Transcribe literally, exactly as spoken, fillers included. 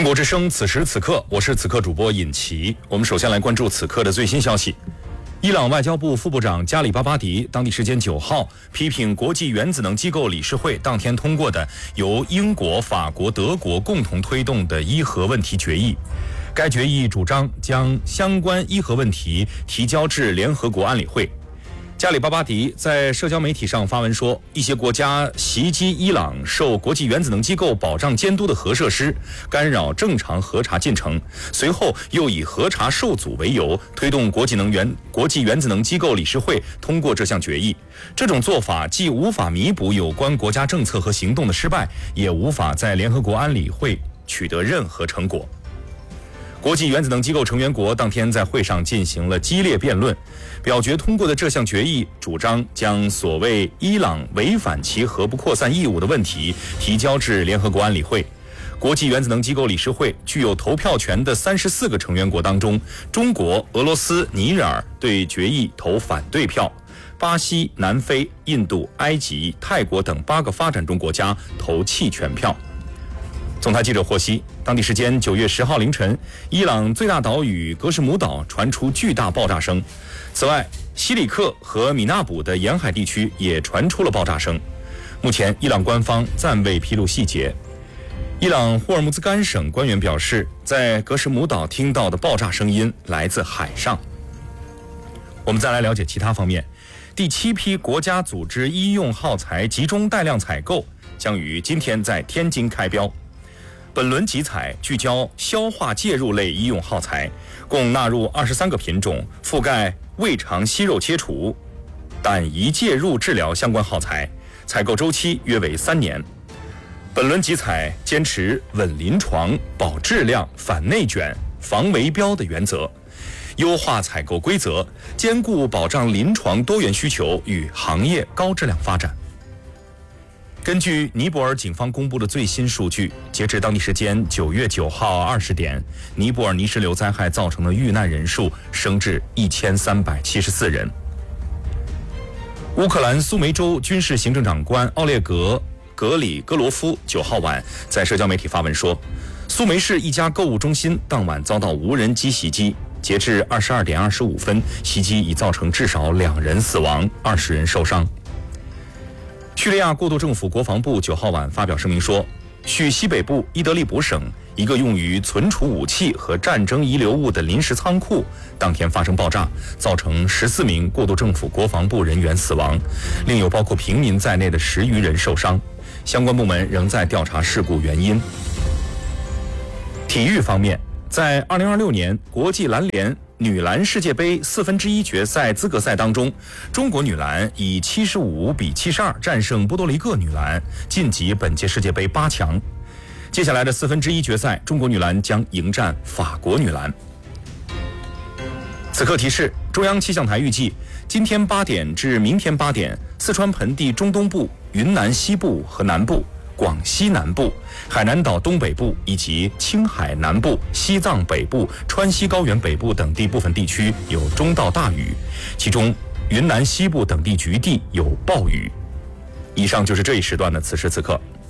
中国之声，此时此刻，我是此刻主播尹奇。我们首先来关注此刻的最新消息。伊朗外交部副部长加里巴巴迪当地时间九号批评国际原子能机构理事会当天通过的由英国、法国、德国共同推动的伊核问题决议。该决议主张将相关伊核问题提交至联合国安理会。加里巴巴迪在社交媒体上发文说，一些国家袭击伊朗受国际原子能机构保障监督的核设施，干扰正常核查进程。随后又以核查受阻为由，推动国际能源国际原子能机构理事会通过这项决议。这种做法既无法弥补有关国家政策和行动的失败，也无法在联合国安理会取得任何成果。国际原子能机构成员国当天在会上进行了激烈辩论，表决通过的这项决议主张将所谓伊朗违反其核不扩散义务的问题提交至联合国安理会。国际原子能机构理事会具有投票权的三十四个成员国当中，中国、俄罗斯、尼日尔对决议投反对票，巴西、南非、印度、埃及、泰国等八个发展中国家投弃权票。总台记者获悉，当地时间九月十号凌晨，伊朗最大岛屿格什姆岛传出巨大爆炸声。此外，西里克和米纳卜的沿海地区也传出了爆炸声。目前，伊朗官方暂未披露细节。伊朗霍尔木兹干省官员表示，在格什姆岛听到的爆炸声音来自海上。我们再来了解其他方面。第七批国家组织医用耗材集中带量采购将于今天在天津开标。本轮集采聚焦消化介入类医用耗材，共纳入二十三个品种，覆盖胃肠息肉切除、胆胰介入治疗相关耗材，采购周期约为三年。本轮集采坚持稳临床、保质量、反内卷、防围标的原则，优化采购规则，兼顾保障临床多元需求与行业高质量发展。根据尼泊尔警方公布的最新数据，截至当地时间九月九号二十点，尼泊尔泥石流灾害造成的遇难人数升至一千三百七十四人。乌克兰苏梅州军事行政长官奥列格·格里戈罗夫九号晚在社交媒体发文说，苏梅市一家购物中心当晚遭到无人机袭击，截至二十二点二十五分，袭击已造成至少两人死亡，二十人受伤。叙利亚过渡政府国防部九号晚发表声明说，叙西北部伊德利卜省一个用于存储武器和战争遗留物的临时仓库当天发生爆炸，造成十四名过渡政府国防部人员死亡，另有包括平民在内的十余人受伤。相关部门仍在调查事故原因。体育方面，在二零二六年国际篮联女篮世界杯四分之一决赛资格赛当中，中国女篮以七十五比七十二战胜波多黎各女篮，晋级本届世界杯八强。接下来的四分之一决赛，中国女篮将迎战法国女篮。此刻提示：中央气象台预计，今天八点至明天八点，四川盆地中东部、云南西部和南部、广西南部、海南岛东北部以及青海南部、西藏北部、川西高原北部等地部分地区有中到大雨，其中云南西部等地局地有暴雨。以上就是这一时段的此时此刻。